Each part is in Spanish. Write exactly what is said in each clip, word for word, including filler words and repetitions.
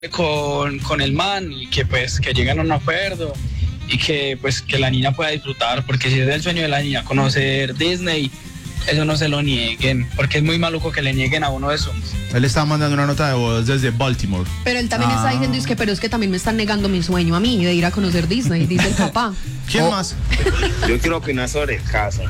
con, con el man y que pues que lleguen a un acuerdo y que pues que la niña pueda disfrutar, porque si es el sueño de la niña conocer Disney, eso no se lo nieguen, porque es muy maluco que le nieguen a uno eso. Él estaba mandando una nota de voz desde Baltimore. Pero él también ah. está diciendo, es que, pero es que también me están negando mi sueño a mí de ir a conocer Disney, dice el papá. ¿Quién oh, más? Yo quiero opinar sobre el caso.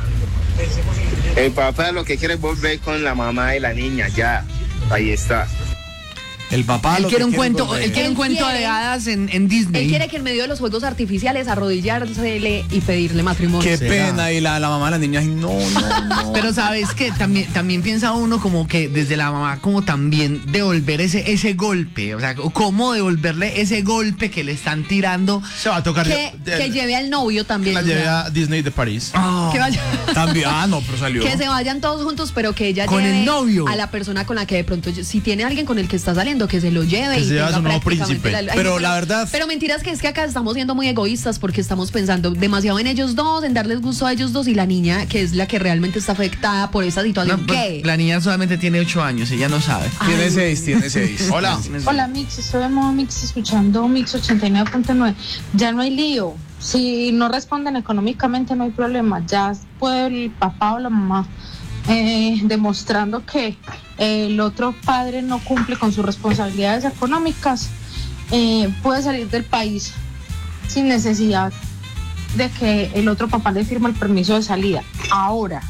El papá lo que quiere es volver con la mamá de la niña, ya, ahí está. El papá él lo quiere que un quiere cuento, volver. él quiere un cuento quiere, de hadas en, en Disney. Él quiere que en medio de los fuegos artificiales arrodillársele y pedirle matrimonio. Qué ¿Será? pena, y la, la mamá de la niña, ay, no, no, no. Pero sabes que también, también piensa uno como que desde la mamá como también devolver ese, ese golpe, o sea, cómo devolverle ese golpe que le están tirando. Se va a tocar. Que, de- que lleve al novio también. La o sea, lleve a Disney de París. Oh, que vaya. También, ah, no, pero salió. Que se vayan todos juntos, pero que ella Con lleve el novio. a la persona con la que de pronto, si tiene alguien con el que está saliendo, que se lo lleve. Que y se lleve a tenga su nuevo prácticamente príncipe. ay, Pero no, la verdad- Pero mentiras que es que acá estamos siendo muy egoístas porque estamos pensando demasiado en ellos dos, en darles gusto a ellos dos y la niña, que es la que realmente está afectada por esa situación. no, pues, ¿Qué? la niña solamente tiene ocho años, ella no sabe. Tiene Ay. seis, tiene seis. Hola. Hola Mix, estoy en modo Mix escuchando Mix ochenta y nueve punto nueve. Ya no hay lío. Si no responden económicamente no hay problema. Ya puede el papá o la mamá eh, demostrando que el otro padre no cumple con sus responsabilidades económicas, eh, puede salir del país sin necesidad de que el otro papá le firme el permiso de salida. Ahora,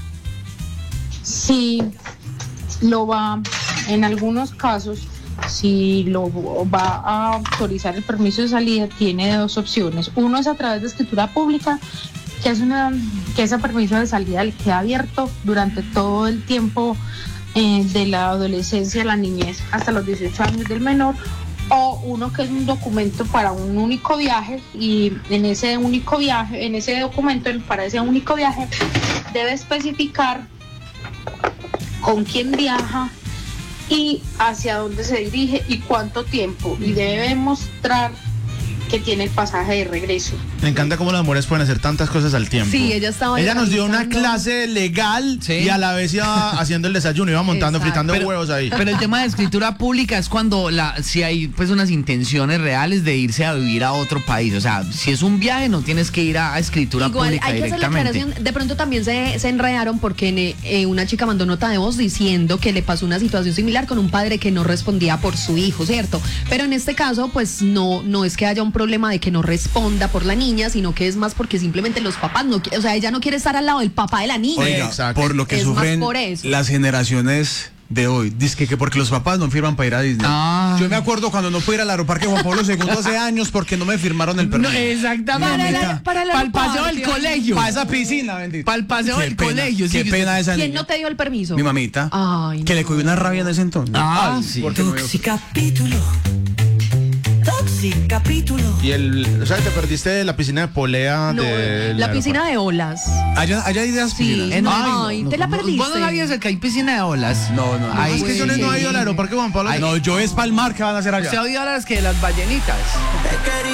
si lo va, en algunos casos, si lo va a autorizar el permiso de salida, tiene dos opciones. Uno es a través de escritura pública, que es una, que ese permiso de salida le queda abierto durante todo el tiempo eh, de la adolescencia, la niñez, hasta los dieciocho años del menor. O uno que es un documento para un único viaje, y en ese único viaje, en ese documento para ese único viaje debe especificar con quién viaja y hacia dónde se dirige y cuánto tiempo, y debe mostrar que tiene el pasaje de regreso. Me encanta cómo las mujeres pueden hacer tantas cosas al tiempo. Sí, ella estaba Ella nos dio una organizando. clase legal Sí. y a la vez iba haciendo el desayuno, iba montando, Exacto. fritando Pero- huevos ahí. Pero el tema de escritura pública es cuando la, si hay pues unas intenciones reales de irse a vivir a otro país. O sea, si es un viaje no tienes que ir a, a escritura Igual pública hay que hacer la directamente. aclaración. De pronto también se, se enredaron porque eh, una chica mandó nota de voz diciendo que le pasó una situación similar con un padre que no respondía por su hijo, ¿cierto? Pero en este caso, pues no, no es que haya un problema de que no responda por la niña, sino que es más porque simplemente los papás no, qui- o sea, ella no quiere estar al lado del papá de la niña. Oiga, Exacto. por lo que Es más sufren por eso. las generaciones de hoy. Dice que, que porque los papás no firman para ir a Disney. Ah. Yo me acuerdo cuando no pude ir al aeroparque Juan Pablo segundo hace años porque no me firmaron el No, permiso. exactamente. Para Para, la- para el el paseo del aeroparque. colegio. Para esa piscina, bendito. Para el paseo Qué del pena, colegio. Qué sí, pena esa ¿Quién niña. no te dio el permiso? Mi mamita. Ay, Que no. le cogió una rabia en ese entonces. Ah, Ay, sí. porque no me- Toxicapítulo. Toxicapítulo. Y el, o sea, te perdiste la piscina de polea No, de la piscina de olas. Allá, allá hay ideas Sí, piscinas. no, Ay, ay, te la no, perdiste. ¿Vos no sabías que hay piscina de olas? No, no. Ay, Es que yo no he ido al aeroparque Juan Pablo. No, yo es palmar que van a hacer allá. ¿Usted ha oído hablar que de las ballenitas?